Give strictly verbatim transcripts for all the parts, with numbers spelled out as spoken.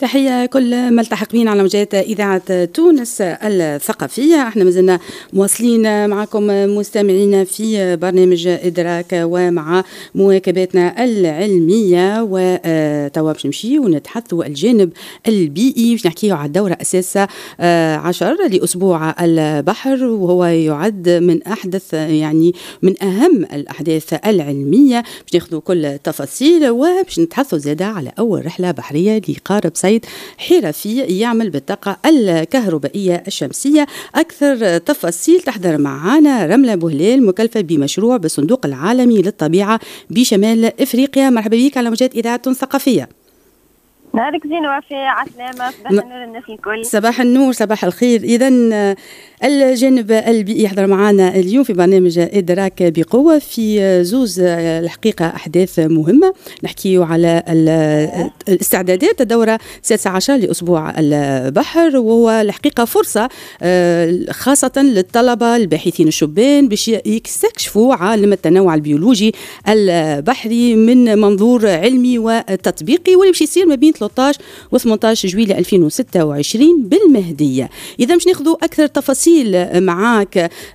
تحية كل ملتحق بين على موجات إذاعة تونس الثقافية. احنا مازلنا مواصلين معكم مستمعين في برنامج إدراك ومع مواكباتنا العلمية، وتوا باش نمشي ونتحدثوا الجانب البيئي، باش نحكيو على الدورة أساس عشر لأسبوع البحر، وهو يعد من أحدث يعني من أهم الأحداث العلمية. باش ناخذوا كل التفاصيل وباش نتحدثوا زيادة على أول رحلة بحرية لقارب صيد حرفي يعمل بالطاقة الكهربائية الشمسية. أكثر تفاصيل تحضر معنا رملة بوهلال، مكلفة بمشروع بالصندوق العالمي للطبيعة بشمال إفريقيا. مرحبا بك على موجات إذاعة ثقافية. نهارك زين وفي عسلامة. صباح النور الناس الكل. صباح النور، صباح الخير. إذن الجانب البيئي يحضر معنا اليوم في برنامج إدراك بقوة في زوز الحقيقة أحداث مهمة. نحكيو على الاستعدادات الدورة السادسة عشر لأسبوع البحر، وهو الحقيقة فرصة خاصة للطلبة الباحثين الشبان باش يستكشفوا عالم التنوع البيولوجي البحري من منظور علمي وتطبيقي، واللي باش يصير ما بين ثلاثة عشر و ثمانية عشر جويلية ألفين وستة وعشرين بالمهدية. إذا باش ناخذوا أكثر تفاصيل معاك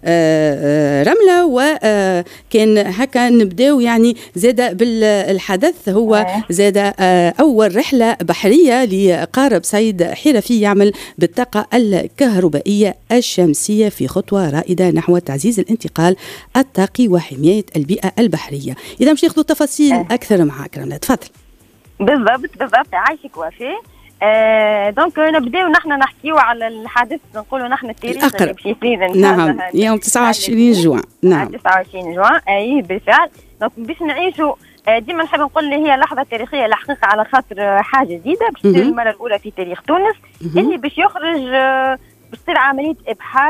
رملة، وكان هكا نبداو يعني زادة بالحدث. هو زادة أول رحلة بحرية لقارب صيد حرفي يعمل بالطاقة الكهربائية الشمسية في خطوة رائدة نحو تعزيز الانتقال الطاقي وحماية البيئة البحرية. إذا باش ناخذوا تفاصيل أكثر معاك رملة، تفضل. بالضبط بالضبط، عايشك وفي. آه دونك نبداو نحن نحكيو على الحادث، نقولوا نحن التاريخ اللي باش يصير. نعم، يوم تسعة وعشرين جوان. نعم، تسعة وعشرين جوان. اي بالفعل. دونك باش نعيشوا ديما نحب نقول اللي هي لحظه تاريخيه الحقيقه، على خاطر حاجه جديده باش تصير المره الاولى في تاريخ تونس، اللي باش يخرج باش تصير عمليه ابحار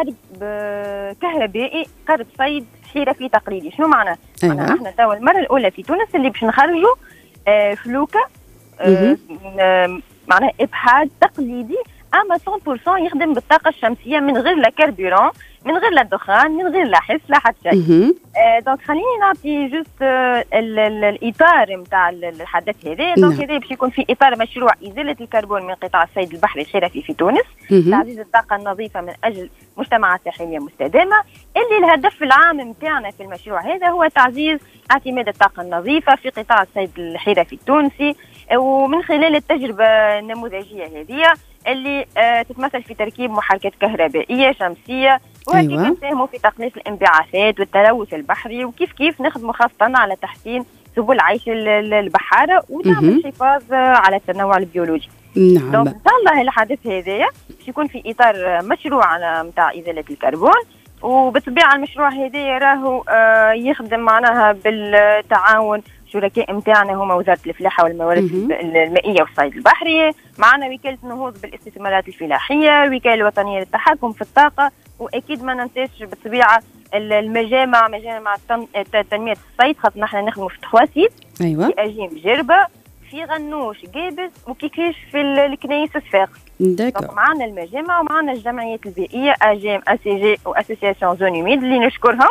كهربائي قارب صيد حرفي تقليدي. شنو معناه؟ أيوة. معناه احنا توا المره الاولى في تونس اللي باش نخرجوا آه فلوكه آه آه معناه ابحار تقليدي اما مية بالمية يخدم بالطاقه الشمسيه من غير لا كربوران، من غير لا دخان، من غير لا حس لا حتى شيء. آه دونك خليني نعطي جوست آه الاطار نتاع الحدث هذا. دونك هذا باش يكون في اطار مشروع ازاله الكربون من قطاع الصيد البحري الحرفي في تونس، تعزيز الطاقه النظيفه من اجل مجتمعات ساحليه مستدامه، اللي الهدف العام نتاعنا في المشروع هذا هو تعزيز اعتماد الطاقه النظيفه في قطاع الصيد الحرفي التونسي، ومن خلال التجربه النموذجيه هذه اللي آه تتمثل في تركيب محركات كهربائيه شمسيه، وهكذا أيوة. نساهموا في تقليص الانبعاثات والتلوث البحري، وكيف كيف نخدموا خاصه على تحسين سبل عيش البحاره ودعم الحفاظ على التنوع البيولوجي. نعم. دونك ان شاء الله الحدث هذايا باش يكون في اطار مشروع نتاع ازاله الكربون، وبالطبيعه المشروع هذايا راهو آه يخدم معناها بالتعاون. شركاء نتاعنا هما وزاره الفلاحه والموارد المائيه والصيد البحري، معنا وكاله النهوض بالاستثمارات الفلاحيه، الوكاله الوطنيه للتحكم في الطاقه، واكيد ما ننساش بالطبيعه المجامع، مجامع تنميه الصيد، خاطر نحن نخدموا في تخواسيت. ايوه. في اجيم جربه، في غنوش جابس، وكيكاش في الكنايس الصفاقس. داكور. معنا المجامع ومعنا الجمعيات البيئيه اجيم اسي جي واسوسياسيون زون هوميد اللي نشكرهم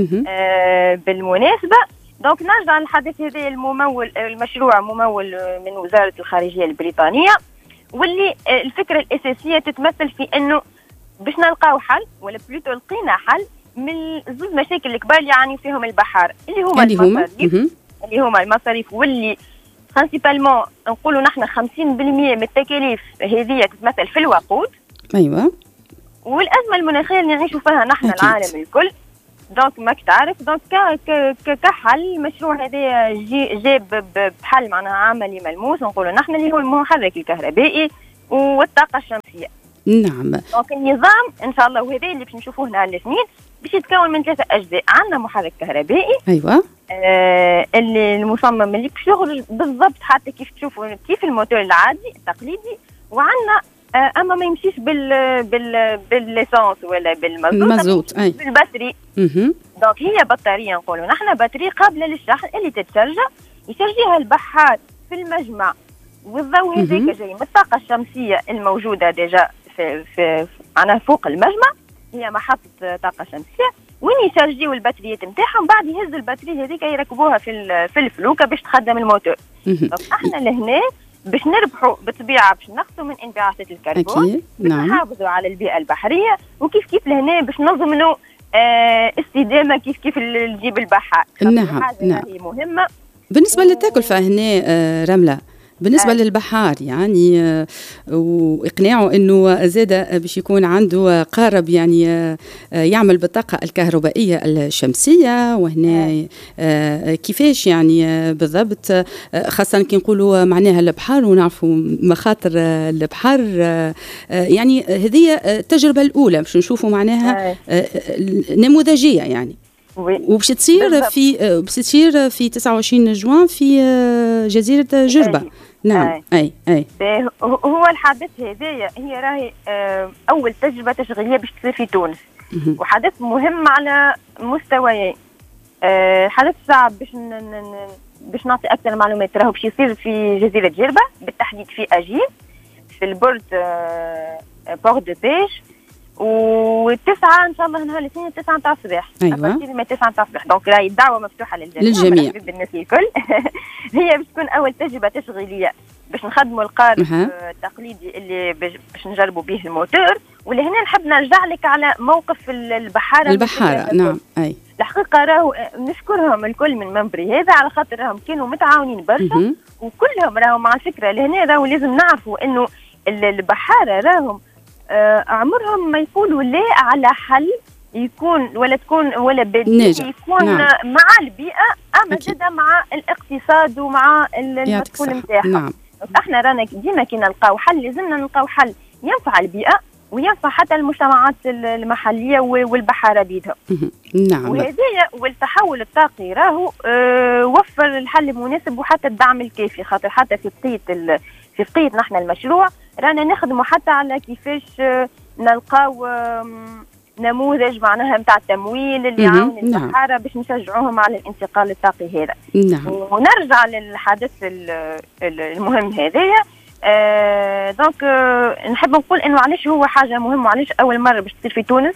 آه بالمناسبه. دونك نرجع للحدث هذا الممول، المشروع ممول من وزارة الخارجية البريطانية، واللي الفكرة الأساسية تتمثل في أنه باش نلقاو حل، ولا بلوتو لقينا حل من زوج مشاكل الكبار اللي يعاني فيهم البحار، اللي هما المصاريف اللي هما المصاريف واللي برينسيبالمون نقولوا نحن خمسين بالمئة من التكاليف هذه تتمثل في الوقود. أيوة. والأزمة المناخية اللي نعيشوا فيها نحن أكيد. العالم الكل. دونك ماك تعرف، دونك كحل المشروع هذا جاب بحل معناها عملي ملموس، نقولوا نحن اللي هو المحرك الكهربائي والطاقه الشمسيه. نعم. دونك النظام ان شاء الله وهذا اللي باش نشوفوه نهار الاثنين باش يتكون من ثلاثه اجزاء. عندنا محرك كهربائي ايوه آه اللي المصمم اللي باش يخرج بالضبط حتى كيف تشوفوا كيف الموتور العادي التقليدي، وعندنا آه اما ما يمشيش بال بال بالليسانس ولا بالمازوت، اي بالباتري. اها. دونك هي بطاريه نقولوا نحن باتري قابله للشحن اللي تتشرجها يشرجيها البحار في المجمع، والضوء هذاك جاي من الطاقه الشمسيه الموجوده ديجا في في معناها فوق المجمع، هي محطه طاقه شمسيه، وين يشرجيو الباتريات نتاعهم، بعد يهز الباتري هذيك يركبوها في في الفلوكه باش تخدم الموتور. دونك احنا لهنا باش نربحوا بالطبيعه، باش نقصوا من انبعاثات الكربون، أكيد. نعم. نحافظوا على البيئه البحريه، وكيف كيف لهنا باش نضمنوا آه استدامه كيف كيف الجيب البحار. نعم نعم هي مهمه. بالنسبه و... للتاكل فهنا آه رمله، بالنسبة آه. للبحار يعني آه وإقناعه أنه زاد باش يكون عنده قارب يعني آه يعمل بالطاقة الكهربائية الشمسية، وهنا آه كيفاش يعني آه بالضبط، آه خاصة كي نقولوا معناها البحار ونعرفوا مخاطر آه البحار، آه يعني هذه التجربة الأولى باش نشوفوا معناها آه نموذجية يعني، وباش تصير في باش تصير في تسعة وعشرين جوان في جزيرة جربة. نعم اي اي هو الحدث هذايا هي راهي اول تجربه تشغيليه باش تصير في تونس، وحدث مهم على مستويين. حدث صعب باش باش نعطي اكثر معلومات، راهو باش يصير في جزيره جربه، بالتحديد في اجيب في البورد بور دو بيش، والتسعة إن شاء الله نهار الاثنين التسعة نتاع الصباح. أيوة. من التسعة نتاع الصباح، دونك راهي الدعوة مفتوحة للجميع. للجميع. بالناس الكل. هي باش تكون أول تجربة تشغيلية باش نخدموا القارب التقليدي اللي باش نجربوا به الموتور، ولهنا نحب نرجع لك على موقف البحارة. البحارة نعم أي. الحقيقة راهو نشكرهم الكل من منبري هذا على خاطر راهم كانوا متعاونين برشا، وكلهم راهو مع الفكرة لهنا راهو لازم نعرفوا إنه البحارة راهم آه عمرهم ما يقولوا لا على حل يكون ولا تكون ولا بديل يكون نعم. مع البيئة، أما زاد مع الاقتصاد ومع المدخول نتاعها. نعم. احنا رانا ديما كي نلقاو حل لازمنا نلقاو حل ينفع البيئة وينفع حتى المجتمعات المحلية والبحارة بيدهم. نعم. وهذه والتحول الطاقي راهو آه وفر الحل المناسب وحتى الدعم الكافي، خاطر حتى في بقية في بقية نحن المشروع رانا نخدموا حتى على كيفاش نلقاو نموذج معناها نتاع التمويل اللي يعاون البحارة باش نشجعوهم على الانتقال الطاقي هذا. نعم. ونرجع للحدث المهم هذايا. آه دونك آه نحب نقول انه علاش هو حاجة مهمة وعلاش اول مرة باش تصير في تونس،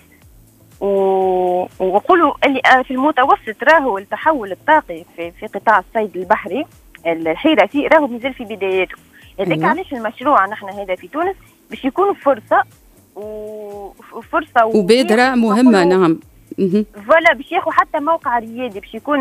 ونقولوا اللي في المتوسط راهو التحول الطاقي في, في قطاع الصيد البحري الحرفي راهو مازال في بداياته. هذاك علاش المشروع نحن هذا في تونس باش يكون فرصة وفرصة وبادرة مهمة. نعم. فوالا باش ياخذ حتى موقع ريادي باش يكون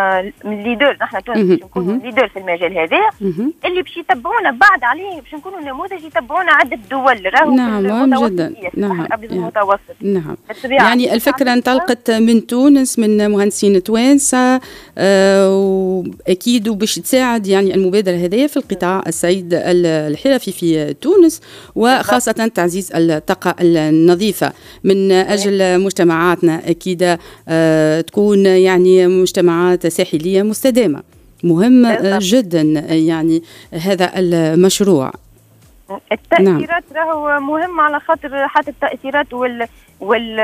من ليدر، نحن تونس باش نكونوا ليدر في المجال هذا اللي باش يتبعونا بعد عليه، باش نكونوا نموذج يتبعونا عدة دول راهو. نعم مهم جدا. نعم قبل المتوسط. نعم يعني الفكرة انطلقت من تونس من مهندسين توانسة آه وأكيد وباش تساعد يعني المبادرة هذه في القطاع الصيد الحرفي في تونس، وخاصة تعزيز الطاقة النظيفة من أجل مجتمعاتنا أكيد آه تكون يعني مجتمعات ساحلية مستدامة. مهم آه جدا يعني هذا المشروع. التأثيرات نعم. راهو مهم على خاطر حتى التأثيرات وال وال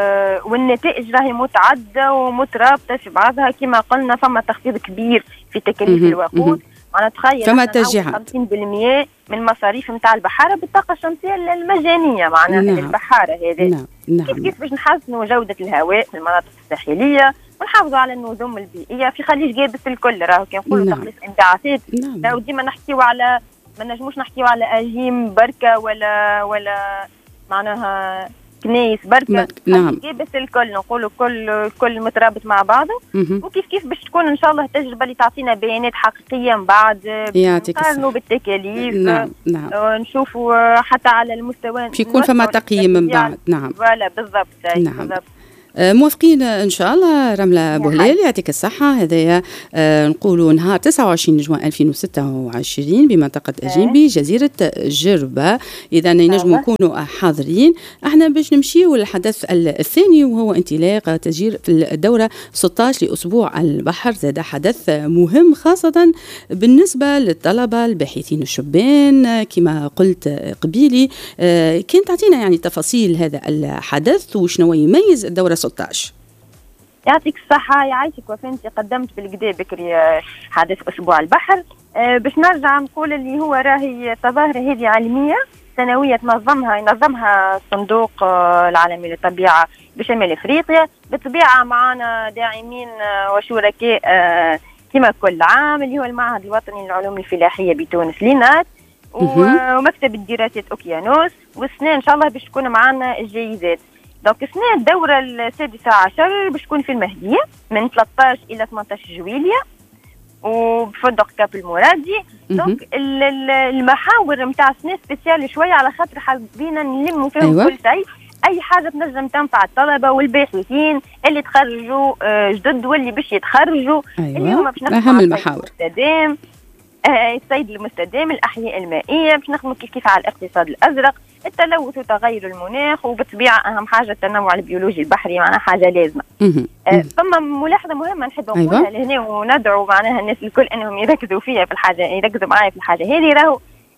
والنتائج راهي متعدة ومترابطة في بعضها. كما قلنا فما تخفيض كبير في تكاليف الوقود، أنا تخيل فما تشجيعات خمسين بالمئة من مصاريف نتاع البحارة بالطاقة الشمسية المجانية معناها نعم. للبحارة هذه نعم. نعم. كيف كيف باش نحسنوا جودة الهواء في المناطق الساحلية ونحافظوا على النظم البيئية في خليج جابس الكل. راهو كي نقولوا نعم. تخليص انبعاثات نعم. راهو ديما نحكيوا على ما نجموش نحكيوا على أجيم بركة ولا ولا معناها كنايس بركة. نعم. جابس الكل نقولوا كل كل مترابط مع بعضه. وكيف كيف باش تكون إن شاء الله التجربة اللي تعطينا بيانات حقيقية من بعد نقارنوا بالتكاليف. نعم. نعم. نشوفوا حتى على المستوى باش يكون فما تقييم من بعد. نعم. فوالا بالضبط. نعم. بالضبط. موافقين ان شاء الله. رملة بوهلال يعطيك الصحه. هذايا آه نقولوا نهار تسعة وعشرين جوان ألفين وستة وعشرين بمنطقه اجيبي جزيره جربه، اذا ينجموا يكونوا حاضرين. احنا باش نمشيو للحدث الثاني وهو انطلاق تسجيل في الدوره ستة عشر لاسبوع البحر. زاد حدث مهم خاصه بالنسبه للطلبه الباحثين الشبان كما قلت قبيلي. آه كنت تعطينا يعني تفاصيل هذا الحدث وشنو يميز الدوره ستة عشر. يعطيك الصحة يعيشك وفنتي. قدمت بالكدا بكري حدث أسبوع البحر. أه باش نرجع نقول اللي هو راهي تظاهرة هذه علمية سنوية تنظمها ينظمها الصندوق العالمي للطبيعة بشمال أفريقيا. بالطبيعة معنا داعمين وشركاء أه كما كل عام اللي هو المعهد الوطني للعلوم الفلاحيه بتونس لينات ومكتب الدراسات اوكيانوس. والسنه ان شاء الله باش تكون معنا الجائزات. دونك السنه الدوره السادسه عشر باش تكون في المهديه من ثلاثة عشر الى ثمانية عشر جويليه وبفندق كاب المرادي. دونك المحاور نتاع السنه سبيسيال شويه على خاطر حابين نلموا فيهم أيوة. كل شيء، اي حاجه تنجم تنفع الطلبه والباحثين اللي تخرجوا جدد واللي باش يتخرجوا. أيوة. اللي هما باش نخدموا اهم المحاور المستدام، الصيد المستدام، الاحياء المائيه، باش نخدموا كيف كيف على الاقتصاد الازرق، التلوث وتغير المناخ، وبالطبيعه اهم حاجه التنوع البيولوجي البحري، معناها حاجه لازمه. ثم ملاحظه مهمه نحب نقولها أيوة. لهنا وندعو معناها الناس الكل انهم يركزوا فيها في الحاجه، يركزوا معايا في الحاجه هذه. راهو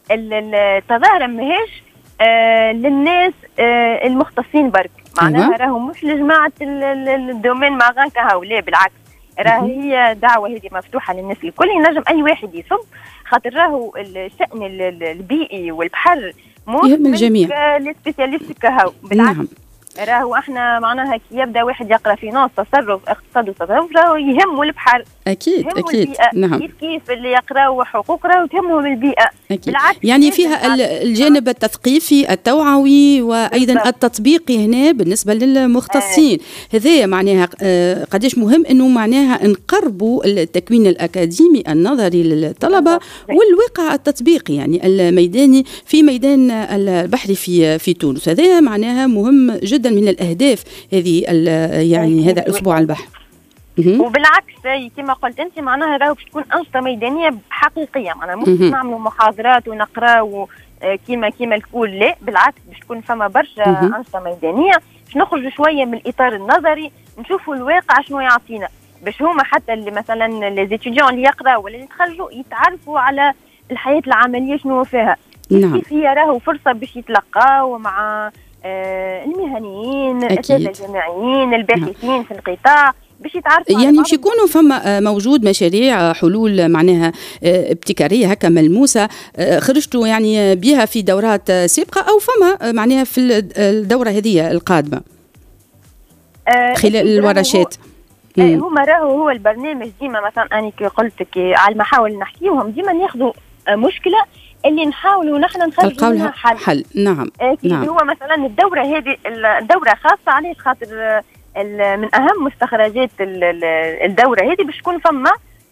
التظاهره ماهيش آه للناس آه المختصين برك، معناها أيوة. راهو مش لجماعه الدومين ماغان كهو، لا بالعكس، راهو هي دعوه هذه مفتوحه للناس الكل، ينجم اي واحد يصب، خاطر راهو الشأن البيئي والبحر يهم الجميع السبيسياليست كهو. بالعكس نعم. راهو احنا معناها كي يبدا واحد يقرا في نص تصرف اقتصاد وتصرف راهو يهمه البحر اكيد اكيد البيئة. نعم كيف كيف اللي يقراوا حقوق راهو تهمهم البيئه أكيد. بالعكس يعني فيها الجانب التثقيفي التوعوي وايضا بالضبط. التطبيقي هنا بالنسبه للمختصين آه. هذا معناها آه قديش مهم انه معناها نقربوا التكوين الاكاديمي النظري للطلبه والواقع التطبيقي يعني الميداني في ميدان البحري في في تونس. هذا معناها مهم جدا من الأهداف هذه يعني هذا الأسبوع البحر. وبالعكس كما قلت أنت معناها راهو باش تكون أنشطة ميدانية حقيقية، معناها مش نعملوا محاضرات ونقراو كيما كيما الكل، لا بالعكس باش تكون فما برشا أنشطة ميدانية، باش نخرجوا شوية من الإطار النظري، نشوفوا الواقع شنو يعطينا، باش هما حتى اللي مثلا ليزيتيديون اللي يقراوا ولا اللي يتخرجوا يتعرفوا على الحياة العملية شنو فيها. نعم. كيف هي راهو فرصة باش يتلقاو مع آه المهنيين، الأساتذة الجامعيين، الباحثين نعم. في القطاع باش يتعرفوا يعني باش يكونوا فما موجود مشاريع حلول معناها ابتكارية هكا ملموسة خرجتوا يعني بها في دورات سابقة أو فما معناها في الدورة هذه القادمة آه خلال الورشات؟ آه هما راهو هو البرنامج ديما مثلا أنا كي قلت كي على المحاور اللي نحكيوهم ديما ناخذوا مشكلة اللي نحاولوا نحن نخرجوا منها حل. حل نعم نعم. هو مثلا الدورة هذه الدورة خاصة علاش خاطر من أهم مستخرجات الدورة هذه باش تكون فما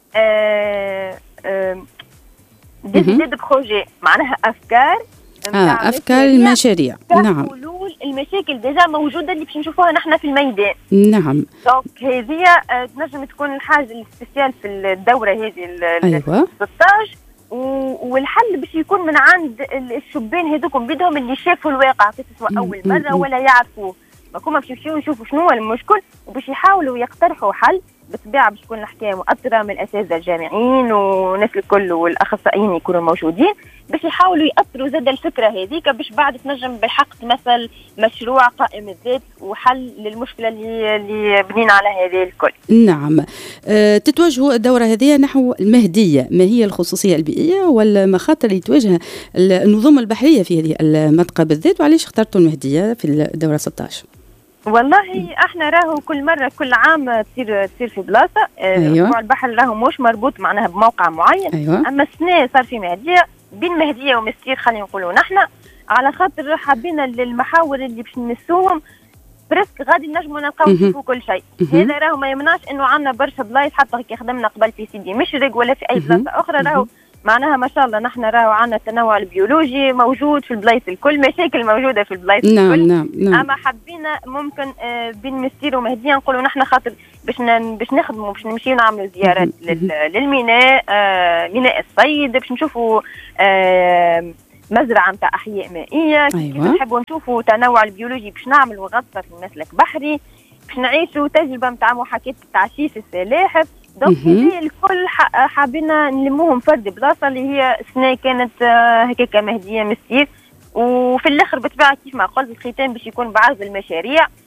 دي دي بروجي معناها أفكار آه أفكار المشاريع نعم حلول المشاكل ديجا موجودة اللي باش نشوفوها نحن في الميدان. نعم دونك هذه تنجم تكون الحاجة السبيسيال في الدورة هذه أيوة. ستة عشر والحل باش يكون من عند الشبان هذوكم بيدهم اللي شافوا الواقع سواء اول مره ولا يعرفوا ماكوما باش يمشيو يشوفوا شنو هو المشكل وباش يحاولوا يقترحوا حل. بالطبيعه باش تكون الحكايه مؤثره من الاساتذه الجامعيين والناس الكل والاخصائيين يكونوا موجودين باش يحاولوا ياثروا زاد الفكره هذيك باش بعد تنجم بالحق تمثل مشروع قائم الذات وحل للمشكله اللي اللي بنينا على هذه الكل. نعم. أه تتوجهوا الدوره هذه نحو المهديه، ما هي الخصوصيه البيئيه والمخاطر اللي تواجهها النظم البحريه في هذه المنطقه بالذات وعلاش اخترتوا المهديه في الدوره ستة عشر؟ والله احنا راهو كل مره كل عام تصير تصير في بلاصه. أيوة. اسبوع البحر راهو مش مربوط معناها بموقع معين. أيوة. اما السنه صار في مهديه بين مهديه ومستير خلينا نقولوا نحن على خاطر حابين المحاور اللي باش نمسوهم برسك غادي نجموا نلقاو نشوفوا كل شيء. هذا راهو ما يمنعش انه عندنا برشا بلايص حتى كي خدمنا قبل في سيدي مشرق ولا في اي بلاصه اخرى راهو معناها ما شاء الله نحن راهو عندنا التنوع البيولوجي موجود في البلايص الكل، مشاكل موجوده في البلايص نعم الكل. نعم نعم. اما حبينا ممكن آه بين مستير ومهديه نقولوا نحن خاطر باش باش نخدموا باش نمشيو نعملوا زيارات للميناء آه ميناء الصيد باش نشوفوا آه مزرعه نتاع احياء مائيه. أيوة. كيف نحبوا نشوفوا تنوع البيولوجي باش نعملوا غطس في مسلك بحري باش نعيشوا تجربه نتاع محاكاه التعشيش السلاحف. دونك هذه الكل حابين نلموهم فرد بلاصه اللي هي السنه كانت هكاك مهديه مستير. وفي الاخر بالطبيعه كيف ما قلت الختام باش يكون بعرض المشاريع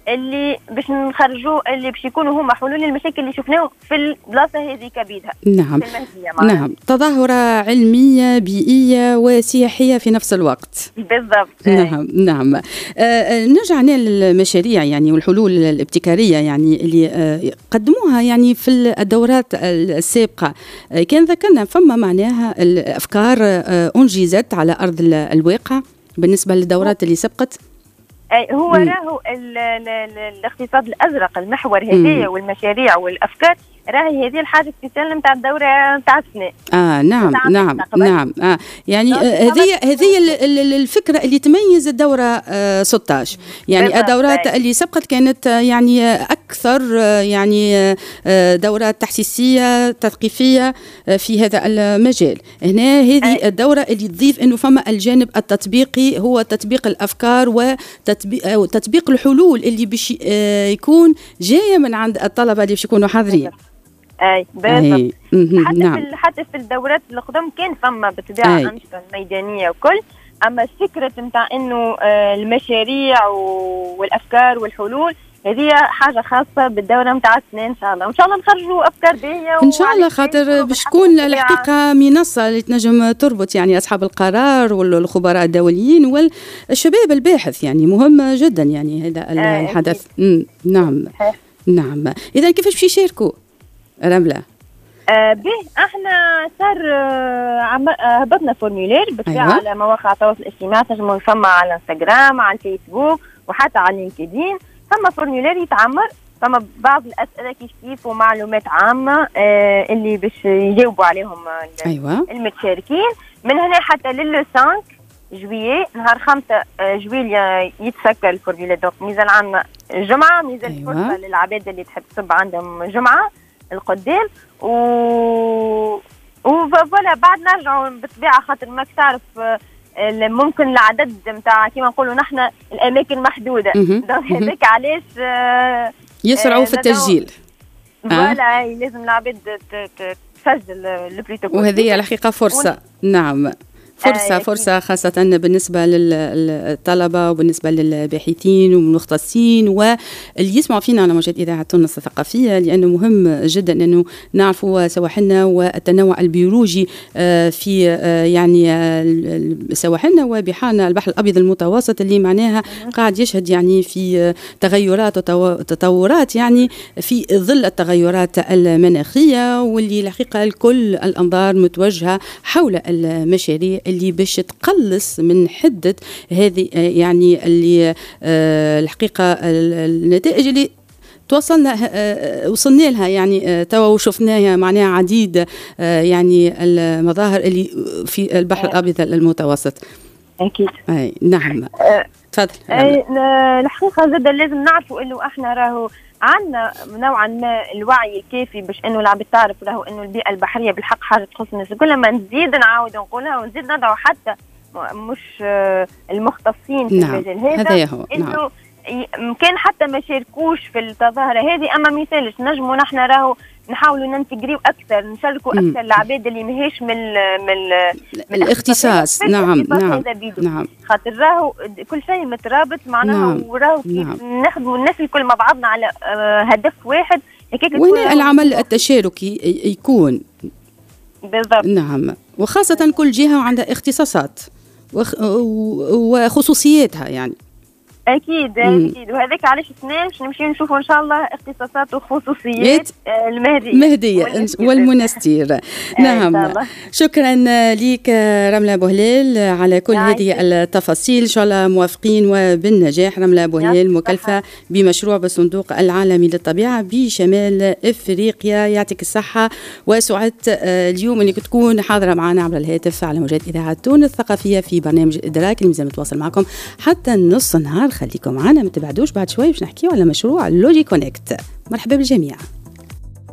اللي باش نخرجوا اللي باش يكونوا هما حلول للمشاكل اللي شفناهم في البلاصه هذه كبيدها. نعم نعم، تظاهرة علمية بيئية وسياحية في نفس الوقت. بالضبط. نعم نعم. آه نرجع للمشاريع يعني والحلول الابتكارية يعني اللي آه قدموها يعني في الدورات السابقة. آه كان ذكرنا فما معناها الأفكار آه أنجزت على أرض الواقع بالنسبة للدورات اللي سبقت. أي هو راهو الاقتصاد الازرق المحور هذه والمشاريع والافكار راهي هذه الحاجه تسلم نتاع الدوره نتاع السنه. اه نعم نعم نعم اه يعني هذه هذه الفكره اللي تميز الدوره آه ستة عشر يعني الدورات اللي سبقت كانت يعني اكثر يعني دورات تحسيسيه تثقيفيه في هذا المجال. هنا هذه الدوره اللي تضيف انه فما الجانب التطبيقي هو تطبيق الافكار وتطبيق تطبيق الحلول اللي باش يكون جايه من عند الطلبه اللي باش يكونوا حاضرين. اي بالضبط. حتى نعم. في حتى في الدورات القدم كان فما بالطبيعه انشطه ميدانيه وكل، اما الفكره نتاع انه المشاريع والافكار والحلول هذه حاجه خاصه بالدوره نتاع السنه ان شاء الله، وان شاء الله نخرجوا افكار باهيه ان شاء الله، خاطر باش تكون الحقيقه منصه اللي تنجم تربط يعني اصحاب القرار والخبراء الدوليين والشباب الباحث، يعني مهم جدا يعني هذا آه الحدث. نعم نعم. اذا كيفاش باش يشاركوا رملة؟ آه به احنا صار آه هبطنا فورمولير بالطبيعه. أيوة. على مواقع التواصل الاجتماعي تنجموا فما على انستغرام على الفيسبوك وحتى على لينكدين، فما فورمولير يتعمر، فما بعض الاسئله كيف كيف ومعلومات عامه آه اللي باش يجاوبوا عليهم. أيوة. المتشاركين من هنا حتى لل خمسة جويي نهار خمسة جويليا يتسكر الفورمولير. دونك ميزان عندنا الجمعه، ميزان أيوة. فرصه للعباد اللي تحب تصب عندهم جمعه القدام و وفوالا بعد نرجعوا بالطبيعه، خاطر ماك تعرف ممكن العدد نتاع كيما نقولوا نحن الاماكن محدوده، دونك هذاك علاش يسرعوا في التسجيل. فوالا لازم العباد تسجل البريتو، وهذه الحقيقه فرصه. نعم فرصة آه فرصة خاصة بالنسبة للطلبة وبالنسبة للباحثين والمختصين واللي يسمعوا فينا على موجات إذاعة تونس الثقافية، لأنه مهم جدا أنه نعرفوا سواحلنا والتنوع البيولوجي في يعني سواحلنا وبحارنا البحر الأبيض المتوسط اللي معناها قاعد يشهد يعني في تغيرات وتطورات يعني في ظل التغيرات المناخية، واللي الحقيقة الكل الأنظار متوجهة حول المشاريع اللي باش تقلص من حدة هذه يعني اللي آه الحقيقة النتائج اللي توصلنا آه وصلنا لها يعني آه توا وشفناها معناها عديد آه يعني المظاهر اللي في البحر الأبيض المتوسط. أكيد. أي نعم. تفضل. الحقيقة زاد لازم نعرفوا إنه إحنا راهو عندنا نوعا ما الوعي الكافي باش انه العباد تعرف راهو انه البيئه البحريه بالحق حاجه تخص الناس. كل ما نزيد نعاود نقولها ونزيد ندعو حتى مش المختصين في نعم. المجال هذا انه نعم. كان حتى ما شاركوش في التظاهره هذه، اما مثالش نجموا نحن راهو نحاولوا ننتجريو اكثر، نشاركوا اكثر العباد اللي ماهيش من من من الاختصاص. نعم نعم نعم. خاطر راهو كل شيء مترابط معناها. نعم. وراهو نعم. نخدموا الناس الكل مع بعضنا على هدف واحد. وهنا العمل التشاركي يكون بالضبط. نعم، وخاصة كل جهة عندها اختصاصات وخصوصياتها يعني. اكيد اكيد. وهذاك علاش اثنين باش نمشي نشوفوا ان شاء الله اختصاصات وخصوصيات المهديه مهديه والمنستير. نعم شكرا لك رملة بوهليل على كل هذه التفاصيل. ان شاء الله موافقين وبالنجاح. رملة بوهليل مكلفه بمشروع بالصندوق العالمي للطبيعه بشمال افريقيا، يعطيك الصحه وسعدت اليوم انك تكون حاضره معنا عبر الهاتف على موجات اذاعه تونس الثقافيه في برنامج الادراك اللي مازال نتواصل معكم حتى نص النهار. خليكم معنا ما تبعدوش، بعد شوي باش نحكيو على مشروع لوجي كونكت. مرحبا بالجميع.